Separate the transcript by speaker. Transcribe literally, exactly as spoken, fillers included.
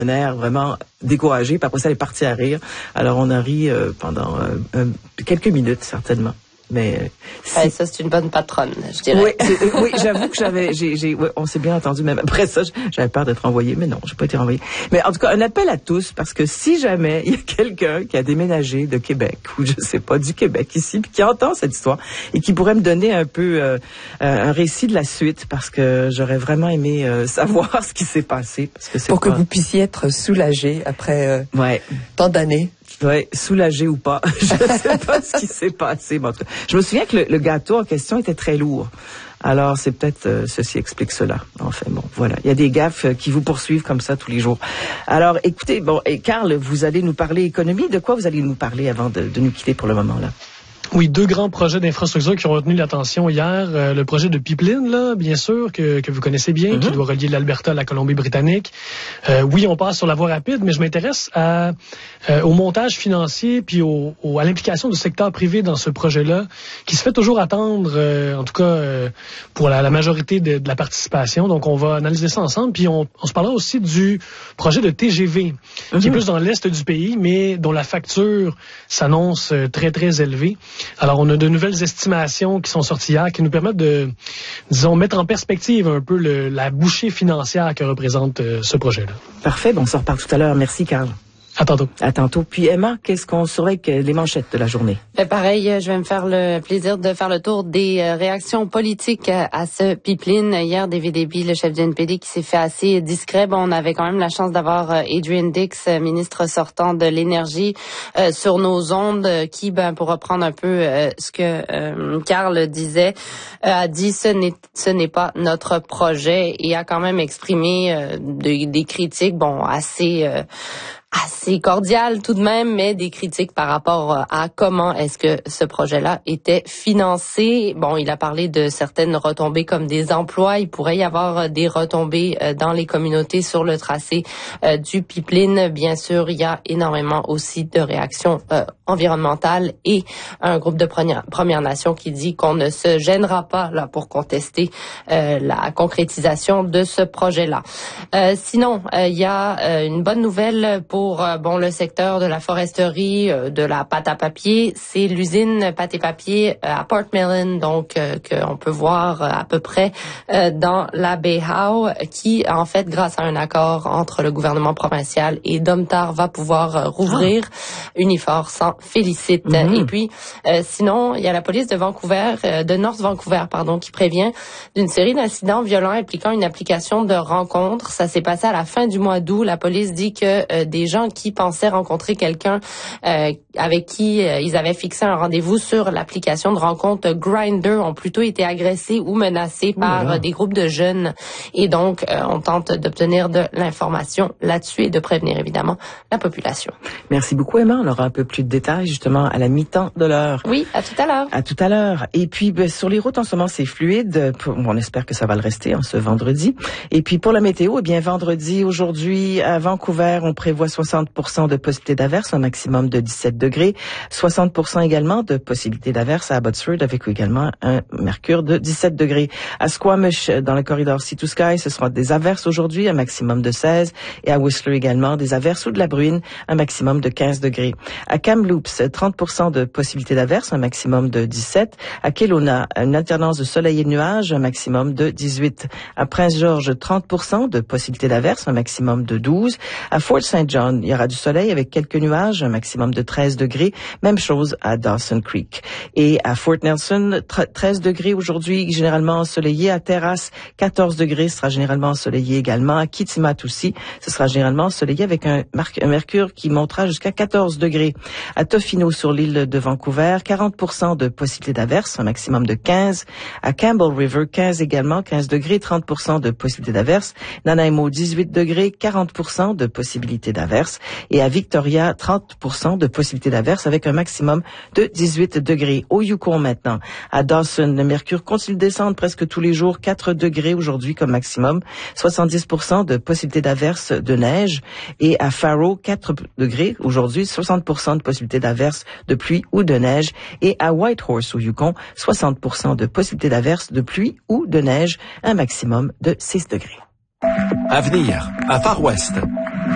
Speaker 1: un air vraiment découragé, puis après ça, elle est partie à rire. Alors, on a ri euh, pendant euh, euh, quelques minutes, certainement. Mais
Speaker 2: si... ouais, ça, c'est une bonne patronne, je dirais.
Speaker 1: Oui, oui, j'avoue que j'avais, j'ai, j'ai, ouais, on s'est bien entendu. Même après ça, j'avais peur d'être envoyée, mais non, j'ai pas été envoyée. Mais en tout cas, un appel à tous, parce que si jamais il y a quelqu'un qui a déménagé de Québec ou je sais pas du Québec ici, puis qui entend cette histoire et qui pourrait me donner un peu euh, un récit de la suite, parce que j'aurais vraiment aimé euh, savoir ce qui s'est passé, parce que c'est
Speaker 3: pour
Speaker 1: pas...
Speaker 3: que vous puissiez être soulagé après euh,
Speaker 1: ouais.
Speaker 3: tant d'années.
Speaker 1: Oui, soulagé ou pas. Je sais pas ce qui s'est passé. Mais en tout cas, je me souviens que le, le gâteau en question était très lourd. Alors, c'est peut-être euh, ceci explique cela. Enfin, bon, voilà. Il y a des gaffes euh, qui vous poursuivent comme ça tous les jours. Alors, écoutez, bon, et Carl, vous allez nous parler économie. De quoi vous allez nous parler avant de, de nous quitter pour le moment, là?
Speaker 4: Oui, deux grands projets d'infrastructure qui ont retenu l'attention hier. Euh, le projet de pipeline, là, bien sûr, que, que vous connaissez bien, mm-hmm. qui doit relier l'Alberta à la Colombie-Britannique. Euh, oui, on passe sur la voie rapide, mais je m'intéresse à, euh, au montage financier puis au, au, à l'implication du secteur privé dans ce projet-là, qui se fait toujours attendre, euh, en tout cas euh, pour la, la majorité de, de la participation. Donc, on va analyser ça ensemble. Puis, on, on se parlera aussi du projet de T G V, mm-hmm. qui est plus dans l'est du pays, mais dont la facture s'annonce très, très élevée. Alors, on a de nouvelles estimations qui sont sorties hier qui nous permettent de, disons, mettre en perspective un peu le, la bouchée financière que représente euh, ce projet-là.
Speaker 1: Parfait. Bon, on s'en reparle tout à l'heure. Merci, Carl.
Speaker 4: À tantôt.
Speaker 1: À tantôt. Puis Emma, qu'est-ce qu'on surveille les manchettes de la journée?
Speaker 2: Ben pareil, je vais me faire le plaisir de faire le tour des euh, réactions politiques à, à ce pipeline. Hier, David Eby, le chef du N P D, qui s'est fait assez discret. Bon, on avait quand même la chance d'avoir euh, Adrian Dix, euh, ministre sortant de l'énergie, euh, sur nos ondes, euh, qui, ben, pour reprendre un peu euh, ce que euh, Carl disait, euh, a dit ce n'est ce n'est pas notre projet et a quand même exprimé euh, de, des critiques, bon, assez euh, assez cordial tout de même, mais des critiques par rapport à comment est-ce que ce projet-là était financé. Bon, il a parlé de certaines retombées comme des emplois. Il pourrait y avoir des retombées dans les communautés sur le tracé euh, du pipeline. Bien sûr, il y a énormément aussi de réactions euh, environnementales et un groupe de Premières, Premières Nations qui dit qu'on ne se gênera pas là pour contester euh, la concrétisation de ce projet-là. Euh, sinon, euh, il y a euh, une bonne nouvelle pour Pour euh, bon le secteur de la foresterie, euh, de la pâte à papier, c'est l'usine pâte et papier euh, à Portmelon, donc euh, qu'on peut voir euh, à peu près euh, dans la baie Howe, qui en fait, grâce à un accord entre le gouvernement provincial et Domtar, va pouvoir euh, rouvrir. Ah. Unifor s'en félicite. Mm-hmm. Et puis, euh, sinon, il y a la police de Vancouver, euh, de North Vancouver, pardon, qui prévient d'une série d'incidents violents impliquant une application de rencontre. Ça s'est passé à la fin du mois d'août. La police dit que euh, des gens qui pensaient rencontrer quelqu'un euh, avec qui euh, ils avaient fixé un rendez-vous sur l'application de rencontre Grindr ont plutôt été agressés ou menacés par euh, des groupes de jeunes. Et donc, euh, on tente d'obtenir de l'information là-dessus et de prévenir évidemment la population.
Speaker 1: Merci beaucoup, Emma. On aura un peu plus de détails justement à la mi-temps de l'heure.
Speaker 2: Oui, à tout à l'heure.
Speaker 1: À tout à l'heure. Et puis, ben, sur les routes, en ce moment, c'est fluide. On espère que ça va le rester hein, ce vendredi. Et puis, pour la météo, eh bien, vendredi, aujourd'hui, à Vancouver, on prévoit soixante pour cent de possibilité d'averse, un maximum de dix-sept degrés. soixante pour cent également de possibilité d'averse à Abbotsford, avec également un mercure de dix-sept degrés. À Squamish, dans le corridor Sea to Sky, ce sera des averses aujourd'hui, un maximum de seize. Et à Whistler également, des averses ou de la bruine, un maximum de quinze degrés. À Kamloops, trente pour cent de possibilité d'averse, un maximum de dix-sept. À Kelowna, une alternance de soleil et de nuages, un maximum de dix-huit. À Prince George, trente pour cent de possibilité d'averse, un maximum de douze. À Fort Saint John, il y aura du soleil avec quelques nuages, un maximum de treize degrés. Même chose à Dawson Creek. Et à Fort Nelson, treize degrés aujourd'hui, généralement ensoleillé. À Terrace, quatorze degrés, ce sera généralement ensoleillé également. À Kitimat aussi, ce sera généralement ensoleillé avec un, un mercure qui montera jusqu'à quatorze degrés. À Tofino, sur l'île de Vancouver, quarante pour cent de possibilité d'averse, un maximum de quinze. À Campbell River, quinze également, quinze degrés, trente pour cent de possibilité d'averse. Nanaimo, dix-huit degrés, quarante pour cent de possibilité d'averse. Et à Victoria, trente pour cent de possibilité d'averse avec un maximum de dix-huit degrés. Au Yukon maintenant, à Dawson, le mercure continue de descendre presque tous les jours, quatre degrés aujourd'hui comme maximum, soixante-dix pour cent de possibilité d'averse de neige. Et à Faro, quatre degrés aujourd'hui, soixante pour cent de possibilité d'averse de pluie ou de neige. Et à Whitehorse au Yukon, soixante pour cent de possibilité d'averse de pluie ou de neige, un maximum de six degrés.
Speaker 5: À venir, à Far West.